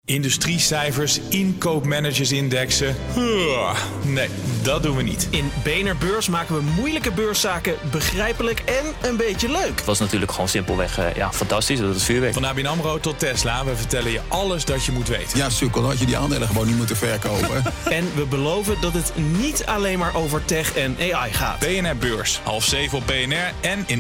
Industriecijfers, inkoopmanagersindexen. Nee, dat doen we niet. In BNR Beurs maken we moeilijke beurszaken begrijpelijk en een beetje leuk. Het was natuurlijk gewoon simpelweg fantastisch. Dat is vuurwerk. Van ABN AMRO tot Tesla, we vertellen je alles dat je moet weten. Ja, sukkel, had je die aandelen gewoon niet moeten verkopen. En we beloven dat het niet alleen maar over tech en AI gaat. BNR Beurs, 6:30 op BNR en in